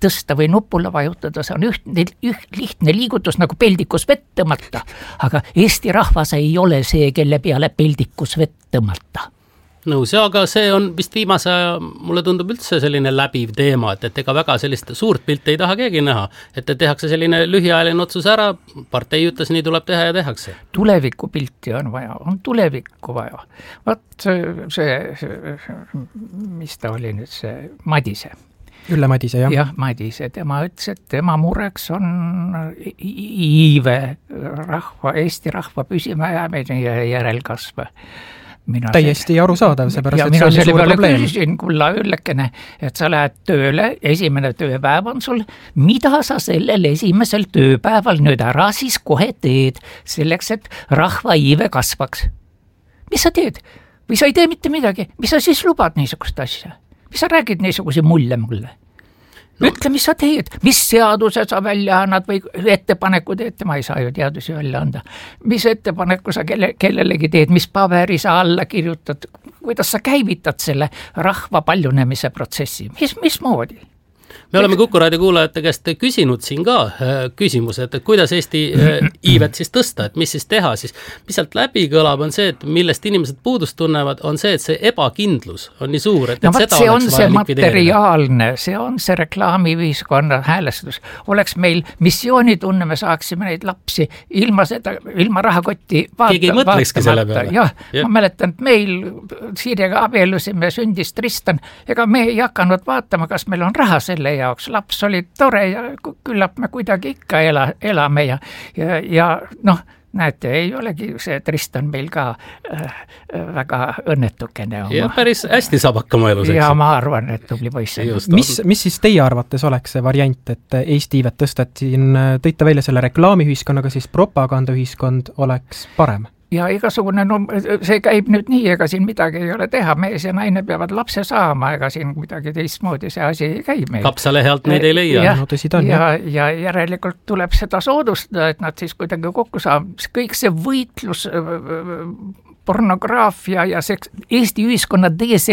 tõsta või nupule vajutada, see on lihtne liigutus nagu peldikus vett tõmmata, aga Eesti rahvas ei ole see, kelle peale peldikus vett tõmmata. Nõus, aga see on vist viimase aja, mulle tundub üldse selline läbiv teema, et ega väga sellist suurt pilti ei taha keegi näha, et tehakse selline lühiajaline otsus ära, partei ütles, nii tuleb teha ja tehakse. Tulevikupilti on vaja, on tulevikku vaja. Vaat see, mis ta oli nüüd, see Madise. Ülle Madise, jah. Jah, Madise, tema ütles, et tema mureks on iive Eesti rahva püsimajäämine ja järelkasv. Täiesti arusaadav, seepärast, et see on suur probleem. Mina küsisin, kulla Üllekene, et sa lähed tööle, esimene tööpäev on sul, mida sa sellel esimesel tööpäeval nüüd ära siis kohe teed, selleks, et rahva iive kasvaks? Mis sa teed? Või sa ei tee mitte midagi? Mis sa siis lubad niisugust asja? Mis sa räägid niisuguse mulle? Ütle, mis sa teed, mis seaduse sa välja annad või ettepaneku teed, ma ei saa ju teadusi välja anda. Mis ettepaneku sa kellelegi teed, mis paberi sa alla kirjutad, kuidas sa käivitad selle rahva paljunemise protsessi, mismoodi? Me oleme Kuku Raadio kuulajate käest küsinud siin ka küsimuse, et kuidas Eesti iivet siis tõsta, et mis siis teha, siis mis sealt läbi kõlab on see, et millest inimesed puudust tunnevad, on see, et see ebakindlus on nii suur, et seda see on see materiaalne, see on see reklaamiühiskonna häälestus. Oleks meil missioonitunne, me saaksime neid lapsi ilma rahakotti keegi ei mõtlekski selle peale. Jah, ma mäletan, et meil Siirjaga abielusime, sündis Tristan, ega me ei hakanud vaatama, kas meil on raha selle jaoks. Laps oli tore ja küllap me kuidagi ikka elame ja noh, näete, ei olegi see Tristan meil ka väga õnnetukene oma. Ja päris hästi saab hakkama elus, eks? Ja ma arvan, et tubli poiss. Mis siis teie arvates oleks see variant, et Eesti iivet tõsta, et siin tõite välja selle reklaamiühiskonnaga, siis propagandaühiskond oleks parem? Ja igasugune, no see käib nüüd nii, ega siin midagi ei ole teha, mees ja naine peavad lapse saama, ega siin midagi teistmoodi see asi ei käi meil. Kapsalehelt neid ei leia. Ja järelikult tuleb seda soodustada, et nad siis kuidagi kokku saab. Kõik see võitlus, pornograafia ja Eesti ühiskonna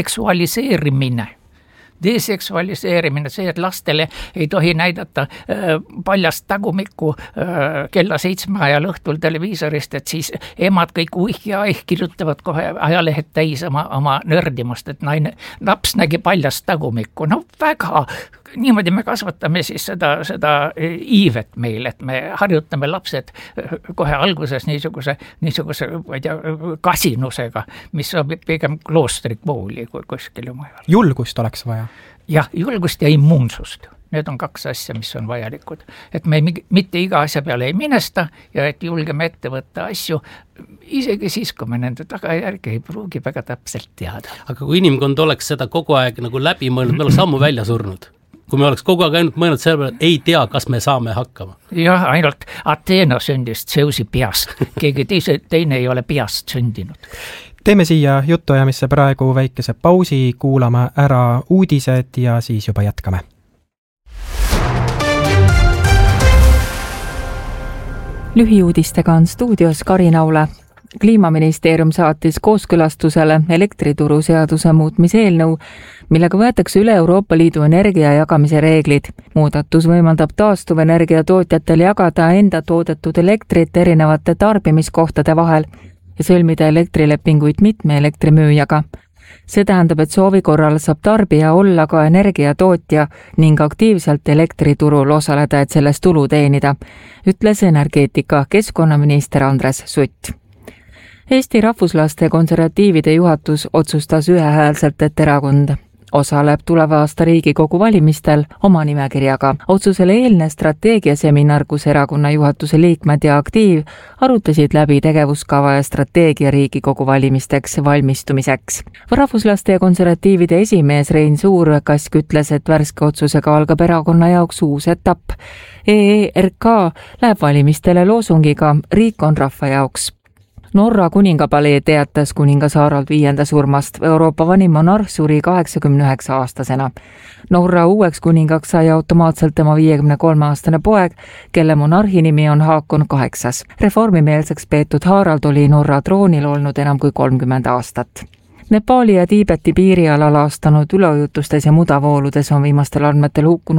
deseksualiseerimine, see, et lastele ei tohi näidata paljast tagumikku kella 7 ajal õhtul televiisorist, et siis emad kõik kirjutavad kohe ajalehed täis oma nördimust, et laps nägi paljast tagumikku. No väga, niimoodi me kasvatame siis seda iivet meil, et me harjutame lapsed kohe alguses niisuguse ma ei tea, kasinusega, mis on pigem kloostrikooli kui kuskil mujal. Julgust oleks vaja. Jah, julgust ja immuunsust. Need on 2 asja, mis on vajalikud. Et me mitte iga asja peale ei minesta ja et julgeme ette võtta asju, isegi siis, kui me nende tagajärgi ei pruugi väga täpselt teada. Aga kui inimkond oleks seda kogu aeg nagu läbi mõelnud, me oleks ammu välja surnud. Kui me oleks kogu aeg ainult mõelnud selle peale, ei tea, kas me saame hakkama. Jah, ainult Ateena sündis Zeusi peast. Keegi teine ei ole peast sündinud. Teeme siia jutuajamisse praegu väikese pausi, kuulame ära uudised ja siis juba jätkame. Lühiuudistega on stuudios Karin Aule. Kliimaministeerium saatis kooskõlastusele elektrituru seaduse muutmise eelnõu, millega võetakse üle Euroopa Liidu energia jagamise reeglid. Muudatus võimaldab taastuvenergia tootjatel jagada enda toodetud elektrit erinevate tarbimiskohtade vahel ja sõlmida elektrilepinguid mitme elektrimüüjaga. See tähendab, et soovi korral saab tarbija olla ka energiatootja ning aktiivselt elektriturul osaleda, et sellest tulu teenida, ütles energeetika keskkonnaminister Andres Sutt. Eesti rahvuslaste konservatiivide juhatus otsustas ühehäälselt, et erakond osaleb tuleva aasta Riigikogu valimistel oma nimekirjaga. Otsusele eelne strateegiaseminar, kus erakonna juhatuse liikmed ja aktiiv arutasid läbi tegevuskava ja strateegia Riigikogu valimisteks valmistumiseks. Rahvuslaste ja konservatiivide esimees Rein Suurkask ütles, et värske otsusega algab erakonna jaoks uus etapp. ERK läheb valimistele loosungiga "Riik on rahva jaoks". Norra kuningapalee teatas kuningas Harald V surmast. Euroopa vanim monarh suri 89-aastasena. Norra uueks kuningaks sai automaatselt tema 53-aastane poeg, kelle monarhi nimi on Haakon 8. Reformimeelseks peetud Harald oli Norra troonil olnud enam kui 30 aastat. Nepaali ja Tiibeti piirialal aastanud üleujutustes ja mudavooludes on viimastel andmetel hukkunud